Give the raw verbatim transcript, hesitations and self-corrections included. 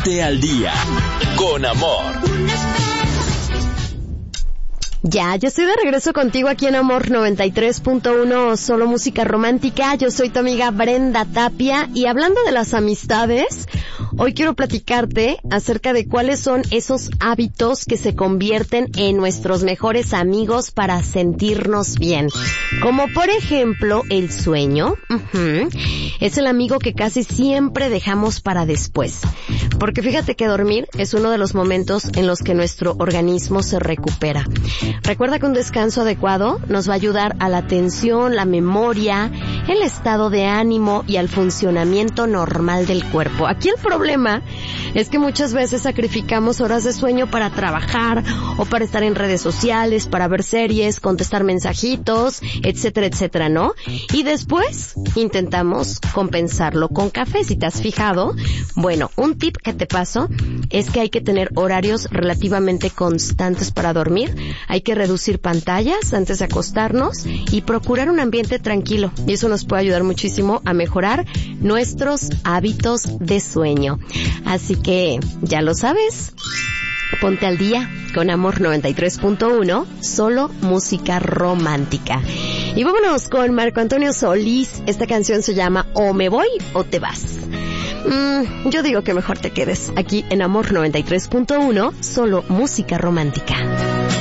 Ponte al día con Amor. Ya, yo estoy de regreso contigo aquí en Amor noventa y tres punto uno, solo música romántica. Yo soy tu amiga Brenda Tapia y hablando de las amistades, hoy quiero platicarte acerca de cuáles son esos hábitos que se convierten en nuestros mejores amigos para sentirnos bien. Como por ejemplo, el sueño. Uh-huh. Es el amigo que casi siempre dejamos para después. Porque fíjate que dormir es uno de los momentos en los que nuestro organismo se recupera. Recuerda que un descanso adecuado nos va a ayudar a la atención, la memoria, el estado de ánimo y al funcionamiento normal del cuerpo. Aquí el problema es que muchas veces sacrificamos horas de sueño para trabajar o para estar en redes sociales, para ver series, contestar mensajitos, etcétera, etcétera, ¿no? Y después intentamos compensarlo con café. Si te has fijado, bueno, un tip que te paso es que hay que tener horarios relativamente constantes para dormir. Hay que reducir pantallas antes de acostarnos y procurar un ambiente tranquilo. Y eso nos puede ayudar muchísimo a mejorar nuestros hábitos de sueño. Así que, ya lo sabes, ponte al día con Amor noventa y tres punto uno, solo música romántica. Y vámonos con Marco Antonio Solís. Esta canción se llama O me voy o te vas. Mm, yo digo que mejor te quedes aquí en Amor noventa y tres punto uno, solo música romántica.